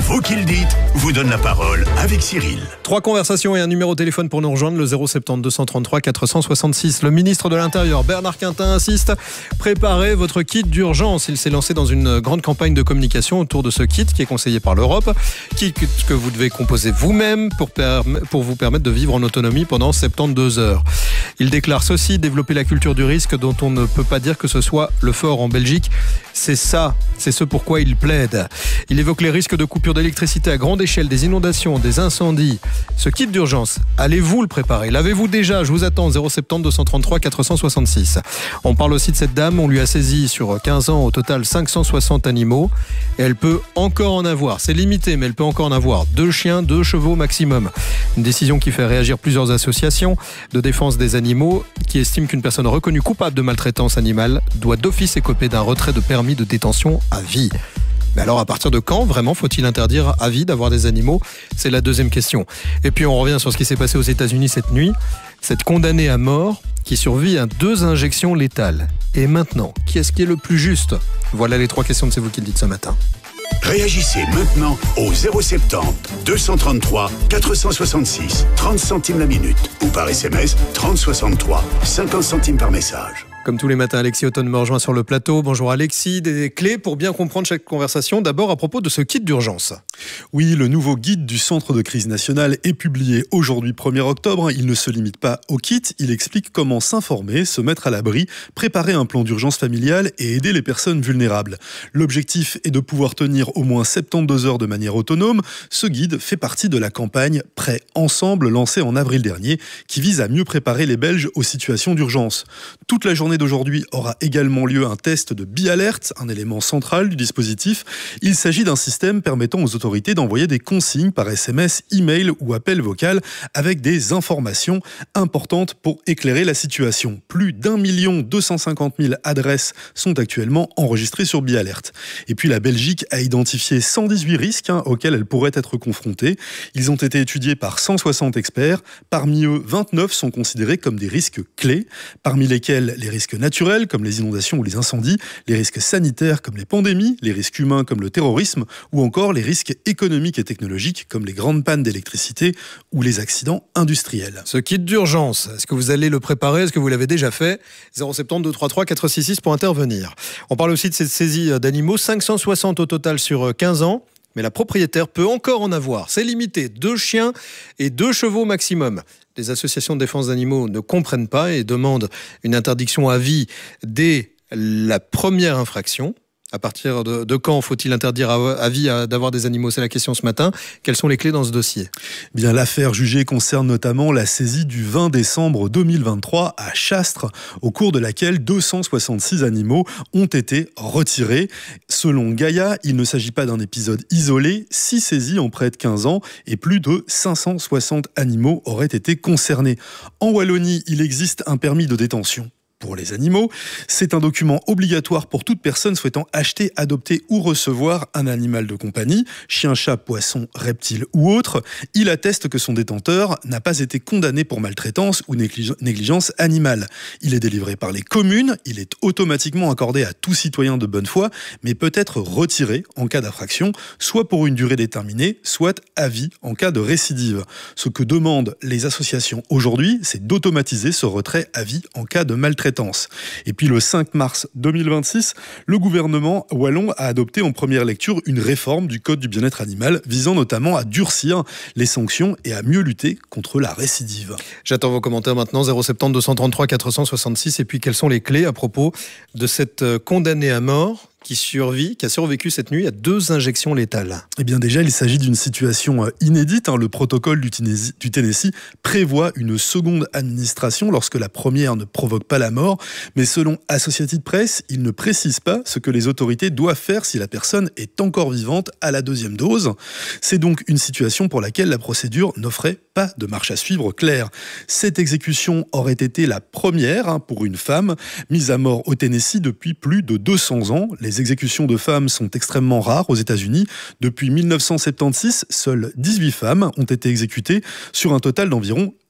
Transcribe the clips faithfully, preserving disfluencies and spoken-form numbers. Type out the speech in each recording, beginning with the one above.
Vous qui le dites, vous donne la parole avec Cyril. Trois conversations et un numéro de téléphone pour nous rejoindre, le zéro sept zéro deux cent trente-trois quatre cent soixante-six. Le ministre de l'Intérieur, Bernard Quintin, insiste. Préparez votre kit d'urgence. Il s'est lancé dans une grande campagne de communication autour de ce kit qui est conseillé par l'Europe. Kit que vous devez composer vous-même pour, perm- pour vous permettre de vivre en autonomie pendant soixante-douze heures. Il déclare ceci: développer la culture du risque dont on ne peut pas dire que ce soit le fort en Belgique. C'est ça, c'est ce pourquoi il plaide. Il évoque les risques de coupure d'électricité à grande échelle, des inondations, des incendies. Ce kit d'urgence, allez-vous le préparer? L'avez-vous déjà? Je vous attends, zéro sept zéro deux cent trente-trois quatre cent soixante-six. On parle aussi de cette dame, on lui a saisi sur quinze ans au total cinq cent soixante animaux. Et elle peut encore en avoir, c'est limité, mais elle peut encore en avoir. Deux chiens, deux chevaux maximum. Une décision qui fait réagir plusieurs associations de défense des animaux qui estiment qu'une personne reconnue coupable de maltraitance animale doit d'office écoper d'un retrait de permis de détention à vie. Mais alors, à partir de quand, vraiment, faut-il interdire à vie d'avoir des animaux? C'est la deuxième question. Et puis, on revient sur ce qui s'est passé aux États-Unis cette nuit. Cette condamnée à mort qui survit à deux injections létales. Et maintenant, qui est-ce qui est le plus juste? Voilà les trois questions de C'est vous qui le dites ce matin. Réagissez maintenant au zéro sept zéro deux cent trente-trois quatre cent soixante-six, trente centimes la minute, ou par S M S trente soixante-trois, cinquante centimes par message. Comme tous les matins, Alexis Autonne me rejoint sur le plateau. Bonjour Alexis, des clés pour bien comprendre chaque conversation. D'abord à propos de ce kit d'urgence. Oui, le nouveau guide du Centre de crise nationale est publié aujourd'hui premier octobre. Il ne se limite pas au kit, il explique comment s'informer, se mettre à l'abri, préparer un plan d'urgence familiale et aider les personnes vulnérables. L'objectif est de pouvoir tenir au moins soixante-douze heures de manière autonome. Ce guide fait partie de la campagne Prêts ensemble lancée en avril dernier qui vise à mieux préparer les Belges aux situations d'urgence. Toute la journée d'aujourd'hui aura également lieu un test de BeAlert, un élément central du dispositif. Il s'agit d'un système permettant aux autorités d'envoyer des consignes par S M S, email ou appel vocal avec des informations importantes pour éclairer la situation. Plus d'un million deux cent cinquante mille adresses sont actuellement enregistrées sur BeAlert. Et puis la Belgique a identifié cent dix-huit risques hein, auxquels elle pourrait être confrontée. Ils ont été étudiés par cent soixante experts. Parmi eux, vingt-neuf sont considérés comme des risques clés, parmi lesquels les risques naturels comme les inondations ou les incendies, les risques sanitaires comme les pandémies, les risques humains comme le terrorisme ou encore les risques économiques et technologiques comme les grandes pannes d'électricité ou les accidents industriels. Ce kit d'urgence, est-ce que vous allez le préparer? Est-ce que vous l'avez déjà fait? zéro sept zéro deux cent trente-trois quatre cent soixante-six pour intervenir. On parle aussi de cette saisie d'animaux, cinq cent soixante au total sur quinze ans. Mais la propriétaire peut encore en avoir. C'est limité, deux chiens et deux chevaux maximum. Les associations de défense d'animaux ne comprennent pas et demandent une interdiction à vie dès la première infraction. À partir de, de quand faut-il interdire à, à vie à, d'avoir des animaux? C'est la question ce matin. Quelles sont les clés dans ce dossier? Bien, l'affaire jugée concerne notamment la saisie du vingt décembre deux mille vingt-trois à Chastres, au cours de laquelle deux cent soixante-six animaux ont été retirés. Selon Gaïa, il ne s'agit pas d'un épisode isolé. Six saisies en près de quinze ans et plus de cinq cent soixante animaux auraient été concernés. En Wallonie, il existe un permis de détention pour les animaux. C'est un document obligatoire pour toute personne souhaitant acheter, adopter ou recevoir un animal de compagnie, chien, chat, poisson, reptile ou autre. Il atteste que son détenteur n'a pas été condamné pour maltraitance ou négligence animale. Il est délivré par les communes, il est automatiquement accordé à tout citoyen de bonne foi, mais peut être retiré en cas d'infraction, soit pour une durée déterminée, soit à vie en cas de récidive. Ce que demandent les associations aujourd'hui, c'est d'automatiser ce retrait à vie en cas de maltraitance. Et puis le cinq mars deux mille vingt-six, le gouvernement wallon a adopté en première lecture une réforme du code du bien-être animal visant notamment à durcir les sanctions et à mieux lutter contre la récidive. J'attends vos commentaires maintenant, zéro sept zéro deux cent trente-trois quatre cent soixante-six. Et puis quelles sont les clés à propos de cette condamnée à mort qui survit, qui a survécu cette nuit à deux injections létales? Eh bien déjà, il s'agit d'une situation inédite. Le protocole du Tennessee prévoit une seconde administration lorsque la première ne provoque pas la mort. Mais selon Associated Press, il ne précise pas ce que les autorités doivent faire si la personne est encore vivante à la deuxième dose. C'est donc une situation pour laquelle la procédure n'offrait pas de marche à suivre claire. Cette exécution aurait été la première pour une femme mise à mort au Tennessee depuis plus de deux cents ans. Les exécutions de femmes sont extrêmement rares aux États-Unis. Depuis mille neuf cent soixante-seize, seules dix-huit femmes ont été exécutées sur un total d'environ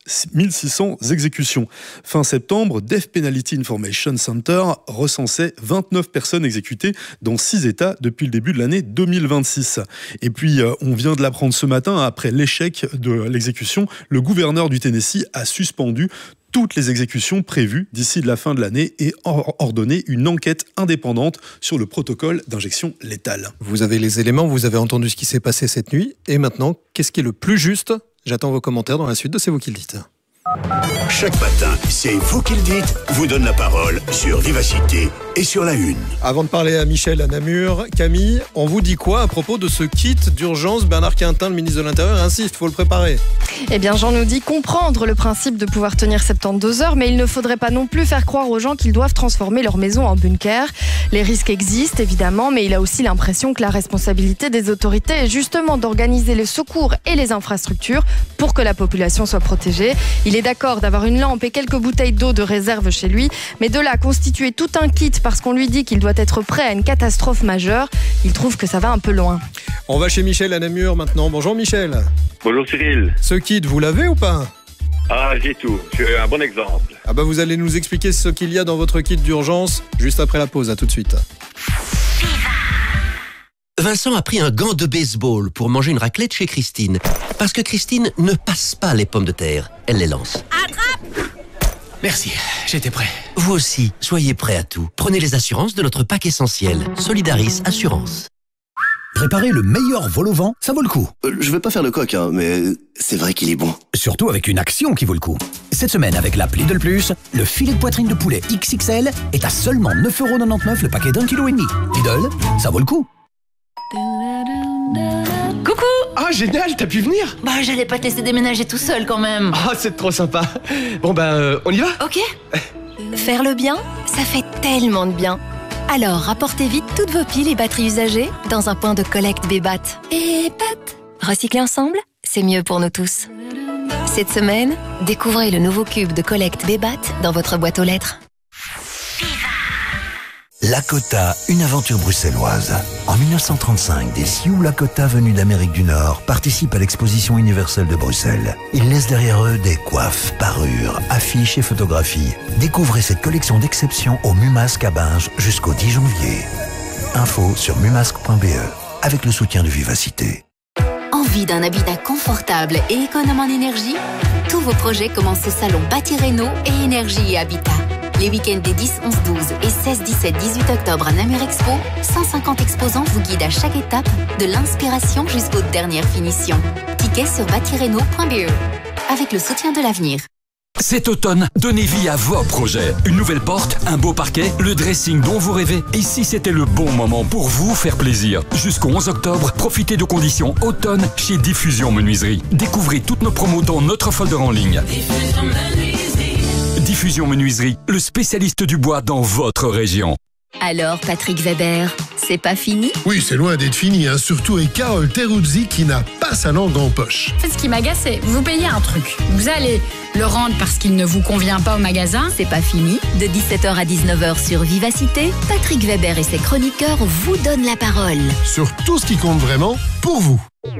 mille six cents exécutions. Fin septembre, Death Penalty Information Center recensait vingt-neuf personnes exécutées dans six États depuis le début de l'année deux mille vingt-six. Et puis, euh, on vient de l'apprendre ce matin, après l'échec de l'exécution, le gouverneur du Tennessee a suspendu toutes les exécutions prévues d'ici la fin de l'année et ordonné une enquête indépendante sur le protocole d'injection létale. Vous avez les éléments, vous avez entendu ce qui s'est passé cette nuit. Et maintenant, qu'est-ce qui est le plus juste ? J'attends vos commentaires dans la suite de C'est vous qui le dites. Chaque matin, c'est vous qui le dites, vous donne la parole sur Vivacité et sur La Une. Avant de parler à Michel à Namur, Camille, on vous dit quoi à propos de ce kit d'urgence ? Bernard Quintin, le ministre de l'Intérieur, insiste, il faut le préparer. Eh bien, Jean nous dit comprendre le principe de pouvoir tenir soixante-douze heures, mais il ne faudrait pas non plus faire croire aux gens qu'ils doivent transformer leur maison en bunker. Les risques existent, évidemment, mais il a aussi l'impression que la responsabilité des autorités est justement d'organiser les secours et les infrastructures pour que la population soit protégée. Il est d'accord d'avoir une lampe et quelques bouteilles d'eau de réserve chez lui, mais de là à constituer tout un kit parce qu'on lui dit qu'il doit être prêt à une catastrophe majeure, il trouve que ça va un peu loin. On va chez Michel à Namur maintenant. Bonjour Michel. Bonjour Cyril. Ce kit, vous l'avez ou pas ? Ah, j'ai tout. J'ai un bon exemple. Ah bah vous allez nous expliquer ce qu'il y a dans votre kit d'urgence juste après la pause. À tout de suite. Vincent a pris un gant de baseball pour manger une raclette chez Christine. Parce que Christine ne passe pas les pommes de terre, elle les lance. Attrape! Merci, j'étais prêt. Vous aussi, soyez prêts à tout. Prenez les assurances de notre pack essentiel. Solidaris Assurance. Préparer le meilleur vol au vent, ça vaut le coup. Euh, je vais pas faire le coq, hein, mais c'est vrai qu'il est bon. Surtout avec une action qui vaut le coup. Cette semaine, avec l'app Lidl Plus, le filet de poitrine de poulet X X L est à seulement neuf euros quatre-vingt-dix-neuf le paquet d'un kilo et demi. Lidl, ça vaut le coup. Coucou! Ah, génial, t'as pu venir? Bah, j'allais pas te laisser déménager tout seul quand même. Ah, c'est trop sympa. Bon, bah, euh, on y va? Ok. Faire le bien, ça fait tellement de bien. Alors, rapportez vite toutes vos piles et batteries usagées dans un point de collecte Bébat. Et pat! Recycler ensemble, c'est mieux pour nous tous. Cette semaine, découvrez le nouveau cube de collecte Bébat dans votre boîte aux lettres. Lakota, une aventure bruxelloise. En mille neuf cent trente-cinq, des Sioux Lakota venus d'Amérique du Nord participent à l'exposition universelle de Bruxelles. Ils laissent derrière eux des coiffes, parures, affiches et photographies. Découvrez cette collection d'exception au Mumasque à Binge jusqu'au dix janvier. Info sur mumasque point b e avec le soutien de Vivacité. Envie d'un habitat confortable et économe en énergie? Tous vos projets commencent au salon Bâti Réno et Énergie et Habitat. Les week-ends des dix, onze, douze et seize, dix-sept, dix-huit octobre à Namur Expo, cent cinquante exposants vous guident à chaque étape, de l'inspiration jusqu'aux dernières finitions. Tickets sur bâti réno point b e, avec le soutien de l'avenir. Cet automne, donnez vie à vos projets. Une nouvelle porte, un beau parquet, le dressing dont vous rêvez. Ici, c'était le bon moment pour vous faire plaisir. Jusqu'au onze octobre, profitez de conditions automne chez Diffusion Menuiserie. Découvrez toutes nos promos dans notre folder en ligne. Diffusion Menuiserie. Diffusion Menuiserie, le spécialiste du bois dans votre région. Alors, Patrick Weber, c'est pas fini? Oui, c'est loin d'être fini, hein. Surtout avec Carole Teruzzi qui n'a pas sa langue en poche. En fait, ce qui m'agace, c'est vous payez un truc. Vous allez le rendre parce qu'il ne vous convient pas au magasin. C'est pas fini. De dix-sept heures à dix-neuf heures sur Vivacité, Patrick Weber et ses chroniqueurs vous donnent la parole. Sur tout ce qui compte vraiment pour vous.